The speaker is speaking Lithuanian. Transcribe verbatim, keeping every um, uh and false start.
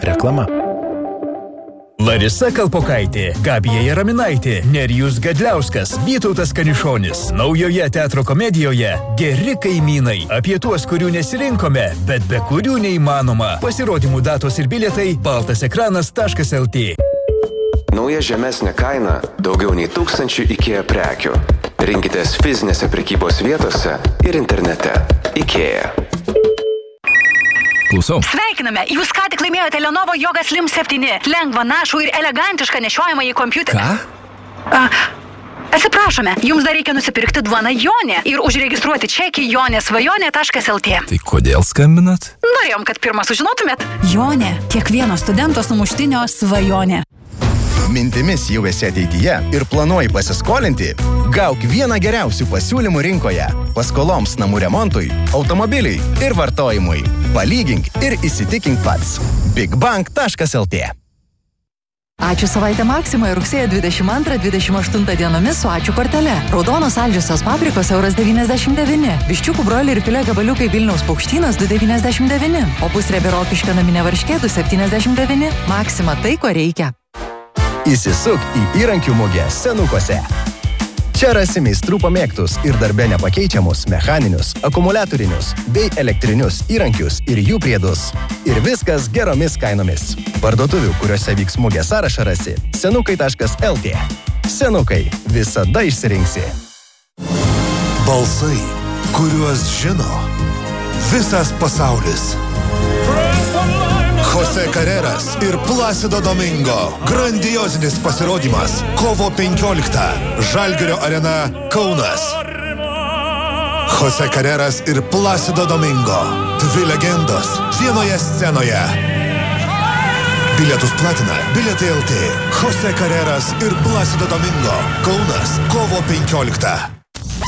Reklama. Larisa Kalpokaitė, Gabija Jaraminaitė, Nerijus Gadliauskas, Vytautas Kanišonis. Naujoje teatro komedijoje Geri kaimynai. Apie tuos, kurių nesirinkome, bet be kurių neįmanoma. Pasirodymų datos ir bilietai baltas ekranas taškas lt. Nauja žemesnė kaina daugiau nei tūkstančių IKEA prekių. Rinkitės fizinėse prekybos vietose ir internete. IKEA. Klausau. Sveikiname, jūs ką tik laimėjote Lenovo Yoga Slim septyni. Lengva, našų ir elegantišką nešiojamą į kompiuterį. Ką? A, atsiprašome, jums dar reikia nusipirkti duoną Jonė ir užregistruoti čekį jonė-svajonė taškas lt. Tai kodėl skambinat? Norėjom, kad pirmą sužinotumėt. Jonė, kiekvieno studento sumuštinio svajonė. Mintimis jau esi ateityje ir planuoji pasiskolinti? Gauk vieną geriausių pasiūlymų rinkoje. Paskoloms namų remontui, automobiliui ir vartojimui. Palygink ir įsitikink pats. bigbank taškas lt. Ačiū savaitę Maksimoje rugsėjo dvidešimt antrą dvidešimt aštuntą dienomis su Ačiū kortele. Raudonos saldžiosios paprikos euras devyniasdešimt devyni. Viščiukų broliai ir filė gabaliukai Vilniaus Paukštynas du devyniasdešimt devyni. O pusriebė rokiškio naminė varškė du septyniasdešimt devyni. Maksima tai, ko reikia. Įsisuk į įrankių mugę Senukose. Čia rasi meistrų pamėgtus ir darbe nepakeičiamus mechaninius, akumuliatorinius bei elektrinius įrankius ir jų priedus. Ir viskas geromis kainomis. Parduotuvių, kuriuose vyks mugė sąrašą rasi senukai taškas lt. Senukai, visada išsirinksi. Balsai, kuriuos žino visas pasaulis. Jose Carreras ir Placido Domingo. Grandiozinis pasirodymas. Kovo penkioliktą. Žalgirio arena Kaunas. Jose Carreras ir Placido Domingo. Dvi legendos vienoje scenoje. Bilietus platina Bilietai lt. Jose Carreras ir Placido Domingo. Kaunas. Kovo penkioliktą.